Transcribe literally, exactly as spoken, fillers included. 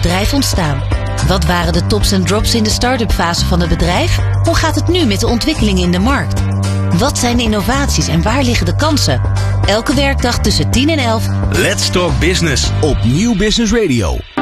bedrijf ontstaan? Wat waren de tops en drops in de start-up fase van het bedrijf? Hoe gaat het nu met de ontwikkelingen in de markt? Wat zijn de innovaties en waar liggen de kansen? Elke werkdag tussen tien en elf. Let's Talk Business op Nieuw Business Radio.